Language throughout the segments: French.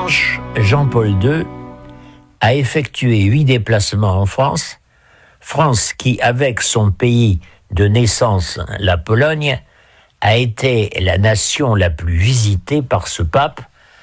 revanche, Jean-Paul II a effectué 8 déplacements en France, France qui, avec son pays de naissance, la Pologne, a été la nation la plus visitée par ce pape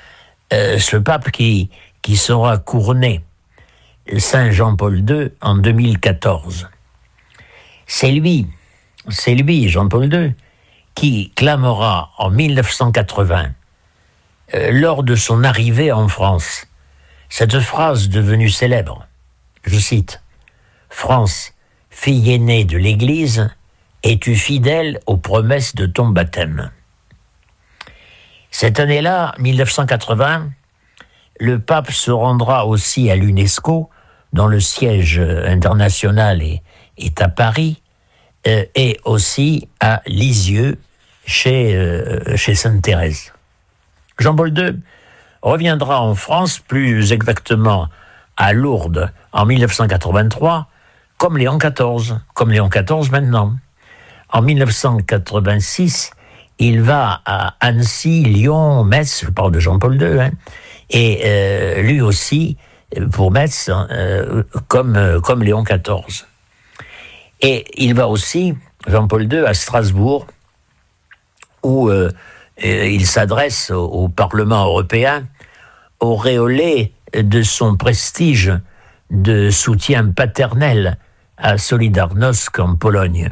qui sera couronné Saint Jean-Paul II en 2014. C'est lui, Jean-Paul II, qui clamera en 1980, lors de son arrivée en France, cette phrase devenue célèbre. Je cite, « France, fille aînée de l'Église, es-tu fidèle aux promesses de ton baptême ?» Cette année-là, 1980, le pape se rendra aussi à l'UNESCO, dont le siège international est à Paris, et aussi à Lisieux, chez Sainte Thérèse. Jean-Paul II reviendra en France, plus exactement à Lourdes, en 1983, comme Léon XIV maintenant. En 1986, il va à Annecy, Lyon, Metz, je parle de Jean-Paul II, et lui aussi, pour Metz, comme Léon XIV. Et il va aussi, Jean-Paul II, à Strasbourg, où il s'adresse au Parlement européen, auréolé de son prestige de soutien paternel à Solidarnosc en Pologne.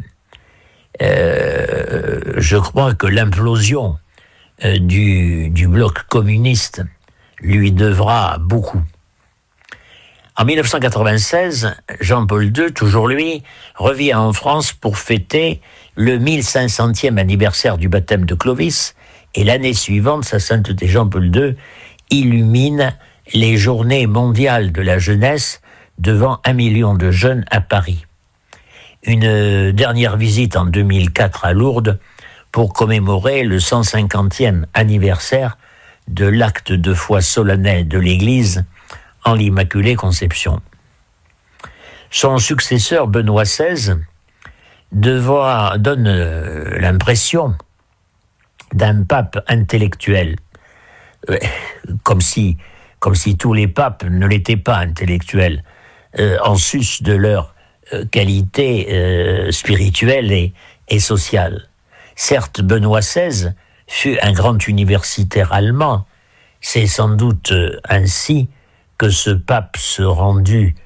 Je crois que l'implosion du bloc communiste lui devra beaucoup. En 1996, Jean-Paul II, toujours lui, revient en France pour fêter le 1500e anniversaire du baptême de Clovis, et l'année suivante, sa sainteté Jean-Paul II illumine les journées mondiales de la jeunesse devant 1 million de jeunes à Paris. Une dernière visite en 2004 à Lourdes pour commémorer le 150e anniversaire de l'acte de foi solennel de l'Église en l'Immaculée Conception. Son successeur, Benoît XVI, donne l'impression d'un pape intellectuel, comme si tous les papes ne l'étaient pas intellectuels, en sus de leur qualité spirituelle et sociale. Certes, Benoît XVI fut un grand universitaire allemand. C'est sans doute ainsi que ce pape se rendit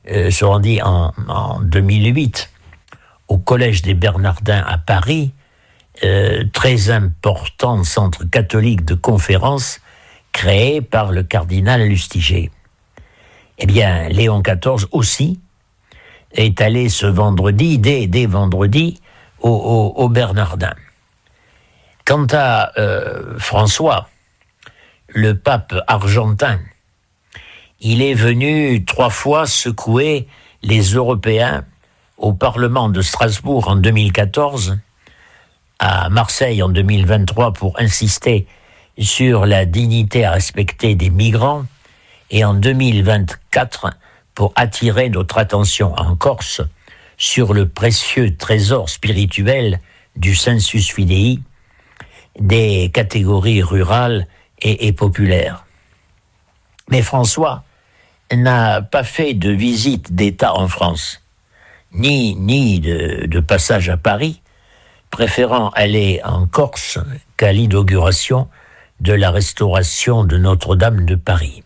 en 2008 au Collège des Bernardins à Paris, très important centre catholique de conférences créé par le cardinal Lustiger. Eh bien, Léon XIV aussi est allé ce vendredi, dès vendredi, au Bernardin. Quant à François, le pape argentin, il est venu 3 fois secouer les Européens au Parlement de Strasbourg en 2014, à Marseille en 2023 pour insister sur la dignité à respecter des migrants, et en 2024 pour attirer notre attention en Corse sur le précieux trésor spirituel du sensus fidei des catégories rurales et populaires. Mais François n'a pas fait de visite d'État en France, ni de passage à Paris, préférant aller en Corse qu'à l'inauguration de la restauration de Notre-Dame de Paris.